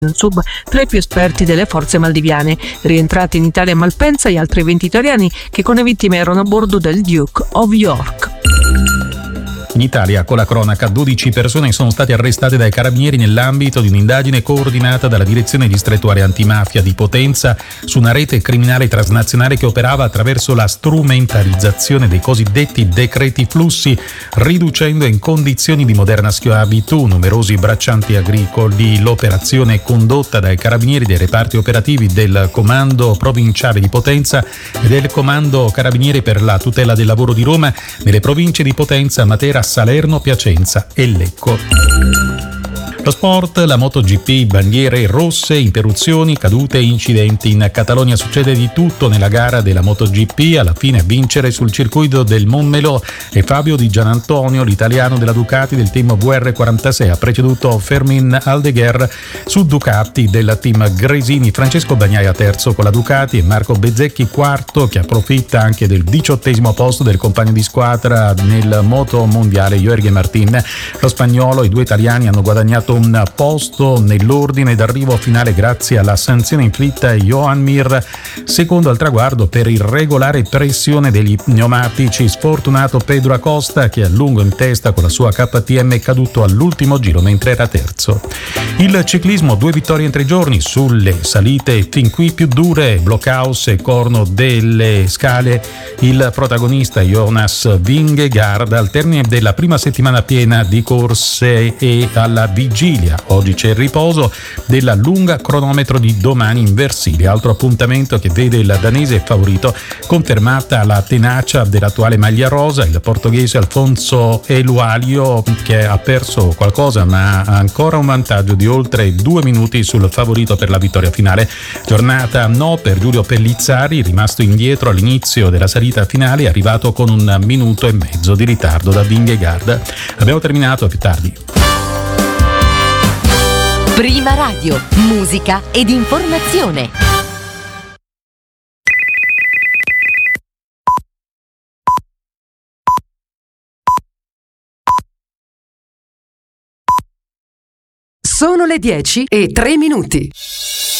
Sub tra i più esperti delle forze maldiviane, rientrati in Italia a Malpensa, e altri 20 italiani che con le vittime erano a bordo del Duke of York. In Italia, con la cronaca, 12 persone sono state arrestate dai carabinieri nell'ambito di un'indagine coordinata dalla Direzione Distrettuale Antimafia di Potenza su una rete criminale transnazionale che operava attraverso la strumentalizzazione dei cosiddetti decreti flussi, riducendo in condizioni di moderna schiavitù numerosi braccianti agricoli. L'operazione è condotta dai carabinieri dei reparti operativi del Comando Provinciale di Potenza e del Comando Carabinieri per la Tutela del Lavoro di Roma nelle province di Potenza, Matera, Salerno, Piacenza e Lecco. Lo sport, la MotoGP, bandiere rosse, interruzioni, cadute e incidenti. In Catalogna succede di tutto nella gara della MotoGP. Alla fine a vincere sul circuito del Montmeló è Fabio Di Gianantonio, l'italiano della Ducati del team VR46. Ha preceduto Fermin Aldeguer su Ducati del team Gresini. Francesco Bagnaia terzo con la Ducati e Marco Bezzecchi quarto, che approfitta anche del 18° posto del compagno di squadra nel moto mondiale Jorge Martin. Lo spagnolo e i due italiani hanno guadagnato un posto nell'ordine d'arrivo finale grazie alla sanzione inflitta a Joan Mir, secondo al traguardo per irregolare pressione degli pneumatici. Sfortunato Pedro Acosta, che a lungo in testa con la sua KTM, è caduto all'ultimo giro mentre era terzo. Il ciclismo, 2 vittorie in 3 giorni sulle salite fin qui più dure, Blockhaus e Corno delle Scale. Il protagonista Jonas Vingegaard al termine della prima settimana piena di corse e alla vigilia, oggi c'è il riposo, della lunga cronometro di domani in Versilia, altro appuntamento che vede il danese favorito, confermata la tenacia dell'attuale maglia rosa, il portoghese Alfonso Elualio, che ha perso qualcosa ma ha ancora un vantaggio di oltre 2 minuti sul favorito per la vittoria finale. Giornata no per Giulio Pellizzari, rimasto indietro all'inizio della salita finale, arrivato con 1 minuto e mezzo di ritardo da Vingegaard. Abbiamo terminato, a più tardi. Prima Radio, musica ed informazione. Sono le 10:03.